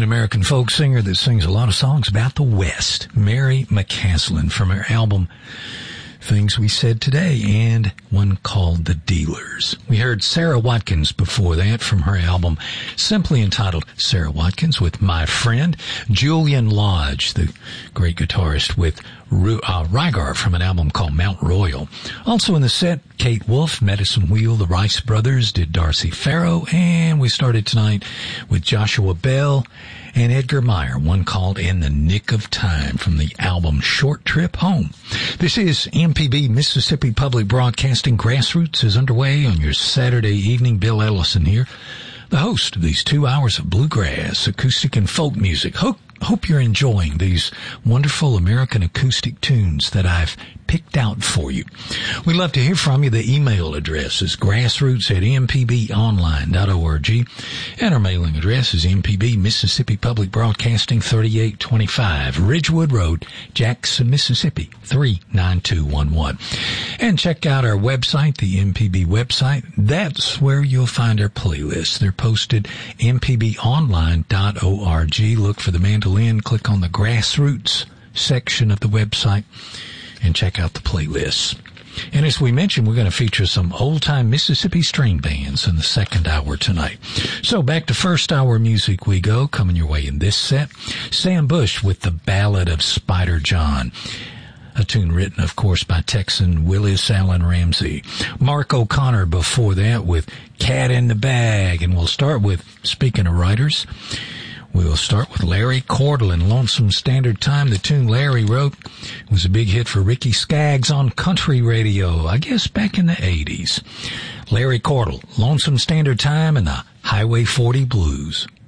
an American folk singer that sings a lot of songs about the West, Mary McCaslin, from her album Things We Said Today, and one called The Dealers. We heard Sarah Watkins before that from her album simply entitled Sarah Watkins with My Friend. Julian Lodge, the great guitarist, with Rygar from an album called Mount Royal. Also in the set, Kate Wolf, Medicine Wheel, the Rice Brothers did Darcy Farrow, and we started tonight with Joshua Bell and Edgar Meyer, one called In the Nick of Time from the album Short Trip Home. This is MPB Mississippi Public Broadcasting. Grassroots is underway on your Saturday evening. Bill Ellison here, the host of these 2 hours of bluegrass, acoustic, and folk music. Hope you're enjoying these wonderful American acoustic tunes that I've picked out for you. We'd love to hear from you. The email address is grassroots@mpbonline.org, and our mailing address is MPB Mississippi Public Broadcasting, 3825 Ridgewood Road, Jackson, Mississippi 39211. And check out our website, the MPB website. That's where you'll find our playlists. They're posted mpbonline.org. Look for the mandolin, click on the Grassroots section of the website, and check out the playlists. And as we mentioned, we're going to feature some old-time Mississippi string bands in the second hour tonight. So back to first hour music we go, coming your way in this set. Sam Bush with the Ballad of Spider John, a tune written, of course, by Texan Willis Allen Ramsey. Mark O'Connor before that with Cat in the Bag. And we'll start with, speaking of writers, we'll start with Larry Cordell and Lonesome Standard Time. The tune Larry wrote was a big hit for Ricky Skaggs on country radio, I guess back in the 80s. Larry Cordell, Lonesome Standard Time, and the Highway 40 Blues.